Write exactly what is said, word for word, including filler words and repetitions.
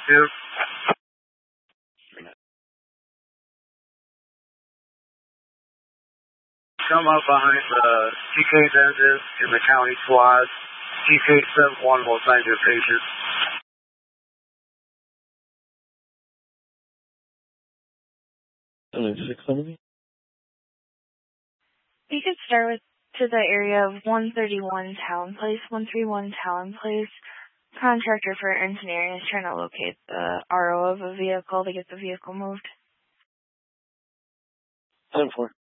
two. Come up behind the T K's engine in the county squad. T K seven one will find your patient. You could start with to the area of one thirty-one Town Place, one thirty-one Town Place. Contractor for engineering is trying to locate the R O of a vehicle to get the vehicle moved. ten four.